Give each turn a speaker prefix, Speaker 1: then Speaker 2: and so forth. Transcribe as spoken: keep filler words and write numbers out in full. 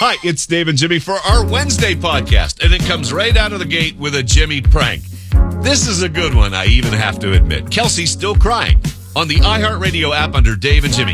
Speaker 1: Hi, it's Dave and Jimmy for our Wednesday podcast, and it comes right out of the gate with a Jimmy prank. This is a good one, I even have to admit. Kelsey's still crying. On the iHeartRadio app under Dave and Jimmy.